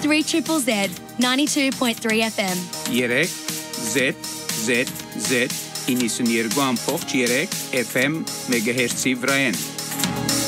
3 Triple Z, 92.3 FM. 3 Z 92.3 FM մեգահերցի վրայեն